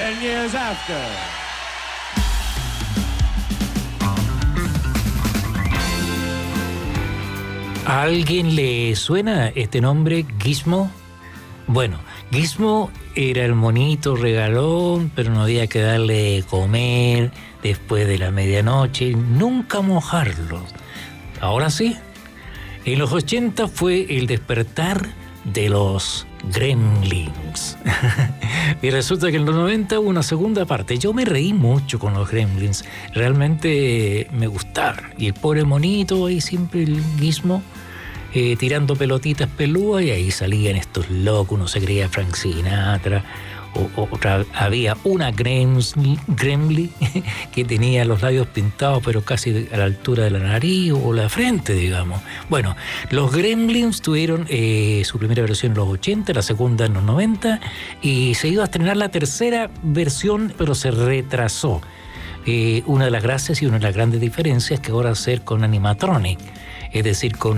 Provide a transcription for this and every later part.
10 years after. ¿A alguien le suena este nombre, Gizmo? Bueno, Gizmo era el monito regalón, pero no había que darle de comer después de la medianoche, nunca mojarlo. Ahora sí, en los 80 fue el despertar de los Gremlins. Y resulta que en los 90 hubo una segunda parte. Yo me reí mucho con los Gremlins. Realmente me gustaron. Y el pobre monito ahí siempre, el Gizmo, tirando pelotitas pelúas, y ahí salían estos locos. Uno se creía Frank Sinatra. Había una Gremlin que tenía los labios pintados, pero casi a la altura de la nariz o la frente, digamos. Bueno, los Gremlins tuvieron su primera versión en los 80, la segunda en los 90, y se iba a estrenar la tercera versión, pero se retrasó. Una de las gracias y una de las grandes diferencias es que ahora va a ser con animatronic, es decir, con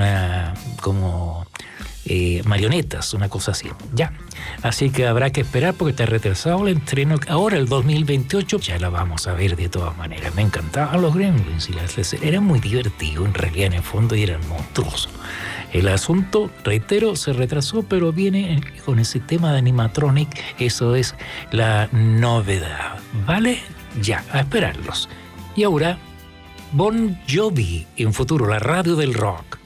marionetas, una cosa así. Ya. Así que habrá que esperar porque está retrasado el estreno. Ahora, el 2028, ya la vamos a ver de todas maneras. Me encantaban los Gremlins y eran muy divertidos, en realidad, en el fondo, y eran monstruosos. El asunto, reitero, se retrasó, pero viene con ese tema de animatronic. Eso es la novedad. ¿Vale? Ya, a esperarlos. Y ahora, Bon Jovi, en futuro, la radio del rock.